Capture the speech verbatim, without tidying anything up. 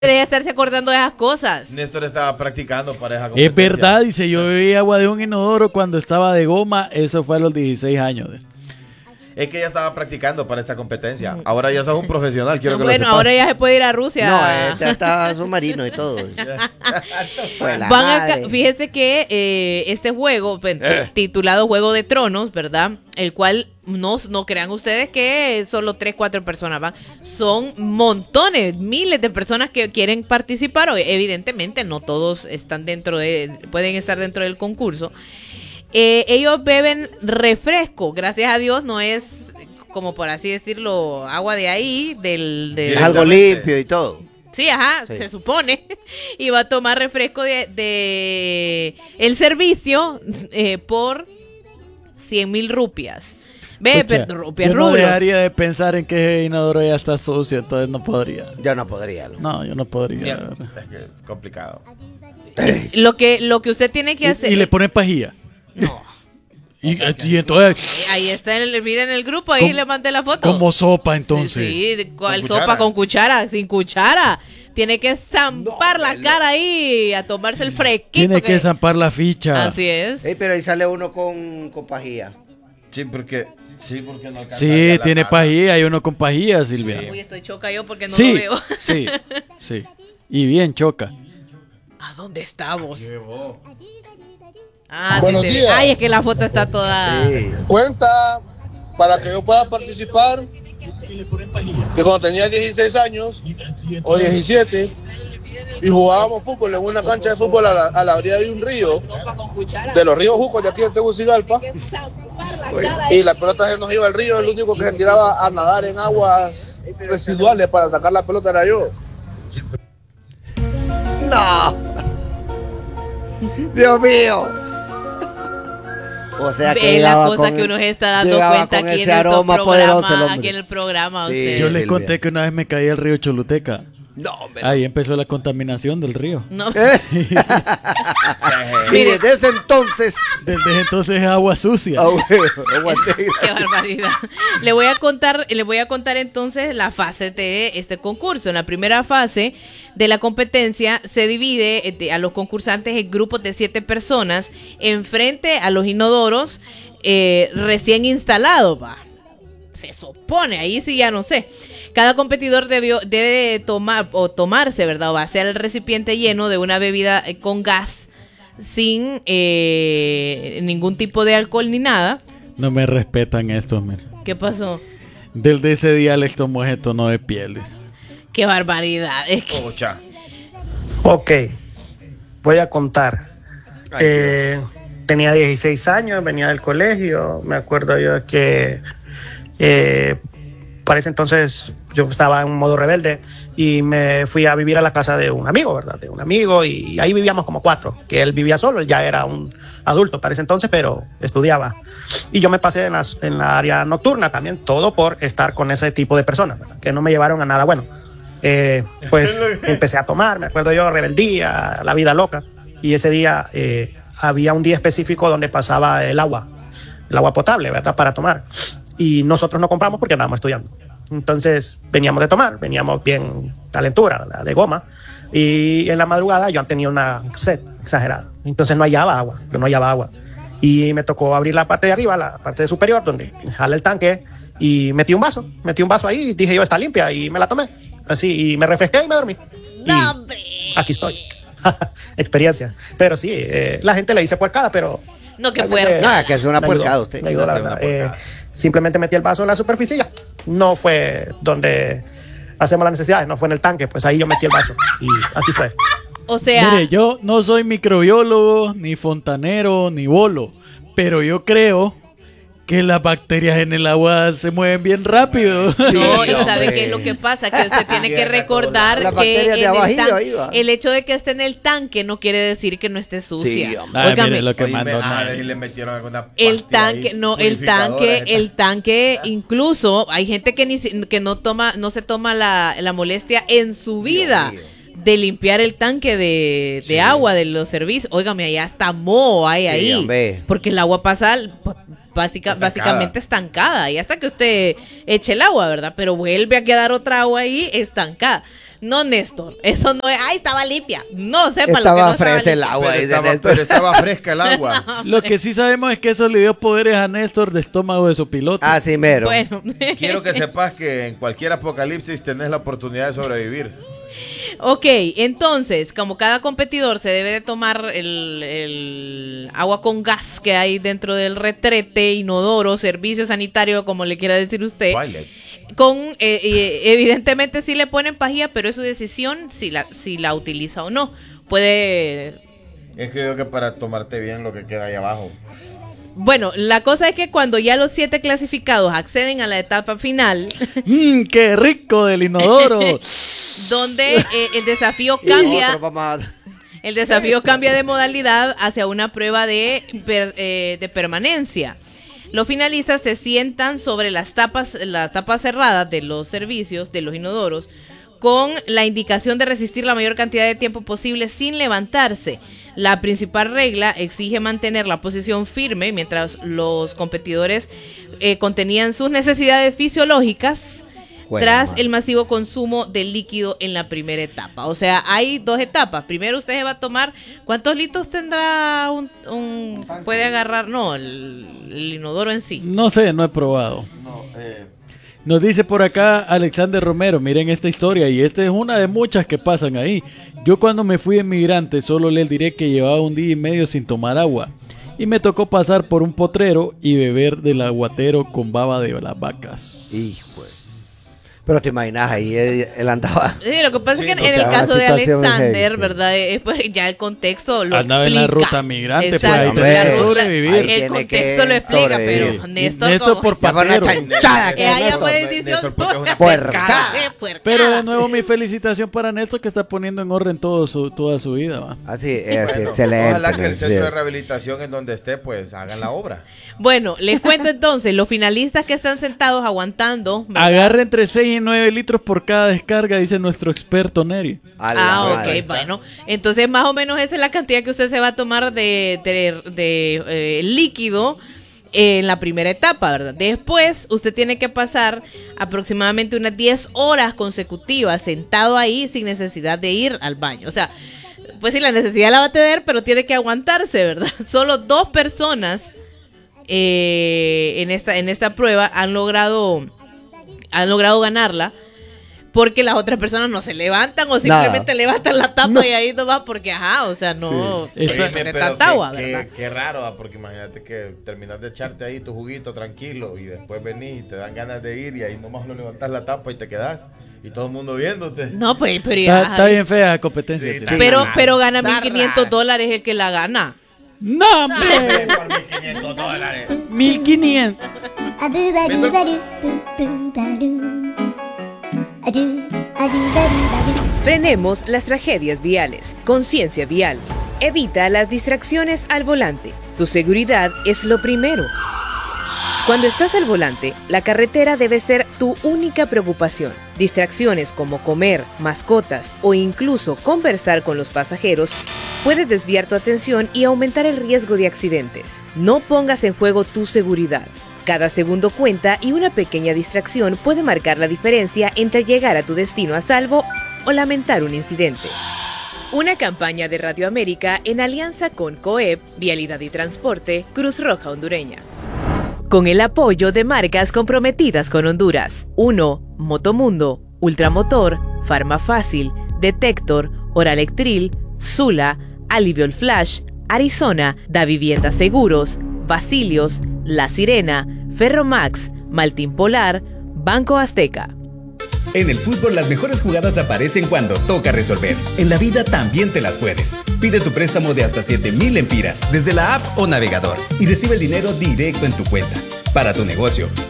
Debería estarse acordando de esas cosas. Néstor estaba practicando para esa competencia. Es verdad, dice, yo bebí agua de un inodoro cuando estaba de goma, eso fue a los dieciséis años. Es que ella estaba practicando para esta competencia. Ahora ya sos un profesional, quiero que Bueno, lo ahora ya se puede ir a Rusia. No, este está submarino y todo. Pues la Van a, madre. fíjese que eh, este juego, pues, Eh. titulado Juego de Tronos, ¿verdad? El cual no, no crean ustedes que solo tres, cuatro personas van. Son montones, miles de personas que quieren participar. O, evidentemente, no todos están dentro de, pueden estar dentro del concurso. Eh, ellos beben refresco, gracias a Dios no es, como por así decirlo, agua de ahí, del... del Es algo limpio y todo. Sí, ajá, Sí. se supone. Y va a tomar refresco de, de el servicio eh, por cien mil rupias. Ve, Pucha, pero rupias, yo no rublos. dejaría de pensar en que ese inodoro ya está sucio, entonces no podría. Yo no podría. ¿no? No, yo no podría. Bien, la verdad. es que es complicado. Lo que, lo que usted tiene que hacer... Y, y le ponen pajilla. No. Y, y entonces, Ahí está, en el, miren el grupo, ahí ¿Cómo- le mandé la foto. como sopa entonces. Sí, sí, ¿cuál Con sopa cuchara. con cuchara? Sin cuchara. Tiene que zampar la cara ahí a tomarse el fresquito. Tiene que zampar la ficha. Así es. Ey, pero ahí sale uno con, con pajilla. Sí, porque, sí, porque no alcanza Sí, la tiene taza. pajilla, hay uno con pajilla, Silvia. Uy, estoy choca yo porque no sí, lo veo. sí, sí. Y bien choca. ¿A dónde estamos? Llevó. Ah, sí Buenos se ve. días. Ay, es que la foto está toda... Sí. Cuenta para que yo pueda participar que cuando tenía dieciséis años o diecisiete y jugábamos fútbol en una cancha de fútbol a la, a la orilla de un río, de los ríos Jucos de aquí de Tegucigalpa, y la pelota se nos iba al río, el único que se tiraba a nadar en aguas residuales para sacar la pelota era yo. No. Dios mío. O sea que Es la llegaba cosa con- que uno se está dando llegaba cuenta con aquí en ese nuestro aroma programa, poderoso el hombre. aquí en el programa. Sí. Usted. Yo les Silvia. conté que una vez me caí al río Choluteca. No, hombre. Ahí empezó la contaminación del río. No. Y Mire. desde ese entonces. Desde entonces es agua sucia. Ah, bueno, agua negra. Qué barbaridad. Le voy a contar, le voy a contar entonces la fase de este concurso. En la primera fase de la competencia se divide eh, de- a los concursantes en grupos de siete personas enfrente a los inodoros eh, recién instalados, va. Se supone, ahí sí ya no sé. Cada competidor debió, debe tomar o tomarse, ¿verdad? O vaciar el recipiente lleno de una bebida eh, con gas sin eh, ningún tipo de alcohol ni nada. No me respetan estos, mira. ¿Qué pasó? Desde ese día les tomo ese tono de piel. dice. Qué barbaridad. Es que- Ocha. Ok, voy a contar. Eh, tenía dieciséis años, venía del colegio. Me acuerdo yo que eh, para ese entonces yo estaba en modo rebelde y me fui a vivir a la casa de un amigo, ¿verdad? De un amigo, y ahí vivíamos como cuatro, que él vivía solo, él ya era un adulto para ese entonces, pero estudiaba. Y yo me pasé en, las, en la área nocturna también, todo por estar con ese tipo de personas, ¿verdad? Que no me llevaron a nada bueno. Eh, pues empecé a tomar, me acuerdo yo, rebeldía, la vida loca. Y ese día eh, había un día específico donde pasaba el agua, el agua potable, ¿verdad? Para tomar. Y nosotros no compramos porque andábamos estudiando. Entonces veníamos de tomar, veníamos bien calentura, ¿verdad? De goma. Y en la madrugada yo tenía una sed exagerada. Entonces no hallaba agua, yo no hallaba agua. Y me tocó abrir la parte de arriba, la parte superior, donde jala el tanque. Y metí un vaso, metí un vaso ahí y dije yo, está limpia, y me la tomé. Así, y me refresqué y me dormí. ¡No, Y hombre! aquí estoy. Experiencia. Pero sí, eh, la gente le dice puercada, pero... No, que realmente fuerte. Nada, que es una me ayudó, puercada usted. me ayudó, la Es una verdad. puercada. Eh, simplemente metí el vaso en la superficie y ya. No fue donde hacemos las necesidades, no fue en el tanque, pues ahí yo metí el vaso. Y así fue. O sea, Mire, yo no soy microbiólogo, ni fontanero, ni bolo, pero yo creo que las bacterias en el agua se mueven bien rápido. no, y hombre. sabe qué es lo que pasa, que usted tiene que recordar Las que bacterias de en el, abajillo tan- ahí va. el hecho de que esté en el tanque no quiere decir que no esté sucia. Sí, hombre. Ay, Óigame, mire lo que Oíme, mandó. a ver Nay. si le metieron alguna el pastilla tanque, ahí, no, el purificadora, tanque, esta. el tanque, incluso hay gente que ni si- que no toma, no se toma la, la molestia en su vida mío. de limpiar el tanque de, de Sí. agua de los servicios. Óigame, allá hasta moho hay Sí, ahí, hombre. porque el agua pasa p- básica, Estancada. básicamente estancada y hasta que usted eche el agua, ¿verdad? Pero vuelve a quedar otra agua ahí estancada. No, Néstor, eso no es. ¡Ay, estaba limpia! No, sepa lo que Estaba no estaba fresca el limpia. agua, Pero dice estaba, Néstor. pero estaba fresca el agua. Lo que sí sabemos es que eso le dio poderes a Néstor de estómago de sopilote. Ah, sí, mero. Bueno, Quiero que sepas que en cualquier apocalipsis tenés la oportunidad de sobrevivir. ok, entonces, como cada competidor se debe de tomar el, el agua con gas que hay dentro del retrete, inodoro, servicio sanitario, como le quiera decir usted, Twilight. con eh, eh, evidentemente sí le ponen pajilla, pero es su decisión si la, si la utiliza o no. Puede... Es que digo que para tomarte bien lo que queda ahí abajo. Bueno, la cosa es que cuando ya los siete clasificados acceden a la etapa final, ¡Mmm, qué rico del inodoro! donde eh, el desafío Y cambia... otro, mamá. El desafío cambia de modalidad hacia una prueba de, per- eh, de permanencia. Los finalistas se sientan sobre las tapas, las tapas cerradas de los servicios, de los inodoros, con la indicación de resistir la mayor cantidad de tiempo posible sin levantarse. La principal regla exige mantener la posición firme mientras los competidores eh, contenían sus necesidades fisiológicas Bueno, tras madre. el masivo consumo de líquido en la primera etapa. O sea, hay dos etapas. Primero usted se va a tomar, ¿cuántos litros tendrá un, un puede agarrar? No, el, el inodoro en sí. No sé, no he probado. No, eh, Nos dice por acá Alexander Romero, miren esta historia y esta es una de muchas que pasan ahí. Yo cuando me fui emigrante solo les diré que llevaba un día y medio sin tomar agua y me tocó pasar por un potrero y beber del aguatero con baba de las vacas. Hijo de- Pero te imaginas ahí, él, él andaba. Sí, lo que pasa Sí, es que en, no, en el claro, caso la de situación es Alexander, heavy, sí. ¿verdad? Eh, pues ya el contexto lo Andaba en explica. la ruta migrante, pues, Exacto, ahí tenía la que ruta- sobrevivir. Ahí El tiene contexto que lo explica, sobrevivir. pero Y Néstor, Néstor como- por Ya para una patero. chanchada que haya Néstor. fue decisión Néstor, porque es una puerca. Eh, puercada. Pero de nuevo mi felicitación para Néstor que está poniendo en orden todo su, toda su vida. ¿va? Así, es así, bueno, excelente. ojalá que el sí. centro de rehabilitación en donde esté, pues hagan la obra. Bueno, les cuento entonces, los finalistas que están sentados aguantando, ¿verdad? Agarre entre seis y nueve litros por cada descarga, dice nuestro experto Neri. A la Ah, madre. ok, bueno. Entonces, más o menos esa es la cantidad que usted se va a tomar de, de, de, eh, líquido en la primera etapa, ¿verdad? Después, usted tiene que pasar aproximadamente unas diez horas consecutivas sentado ahí sin necesidad de ir al baño. O sea, pues sí, la necesidad la va a tener, pero tiene que aguantarse, ¿verdad? Solo dos personas eh, en esta en esta prueba han logrado han logrado ganarla. Porque las otras personas no se levantan o simplemente levantan la tapa y ahí no va porque, ajá, o sea, no Sí. Esta- de Oíme, tanta qué- agua, qué, ¿verdad? qué raro, ah, porque imagínate que terminas de echarte ahí tu juguito tranquilo y después venís y te dan ganas de ir y ahí nomás lo levantas la tapa y te quedas y todo el mundo viéndote. No, pues, pero Está, ya, está bien fea la competencia. Sí, sí. está- pero, Sí. pero gana Está mil quinientos raro. dólares el que la gana. ¡No, hombre! Por mil quinientos dólares. mil quinientos. Frenemos las tragedias viales. Conciencia vial. Evita las distracciones al volante. Tu seguridad es lo primero. Cuando estás al volante, la carretera debe ser tu única preocupación. Distracciones como comer, mascotas o incluso conversar con los pasajeros puede desviar tu atención y aumentar el riesgo de accidentes. No pongas en juego tu seguridad. Cada segundo cuenta y una pequeña distracción puede marcar la diferencia entre llegar a tu destino a salvo o lamentar un incidente. Una campaña de Radio América en alianza con COEP, Vialidad y Transporte, Cruz Roja Hondureña. Con el apoyo de marcas comprometidas con Honduras. uno. Motomundo, Ultramotor, Farmafácil, Detector, Oralectril, Sula, Aliviol Flash, Arizona, Da Vivienda Seguros, Basilios, La Sirena, Ferromax, Maltín Polar, Banco Azteca. En el fútbol las mejores jugadas aparecen cuando toca resolver. En la vida también te las puedes. Pide tu préstamo de hasta siete mil lempiras desde la app o navegador y recibe el dinero directo en tu cuenta. Para tu negocio,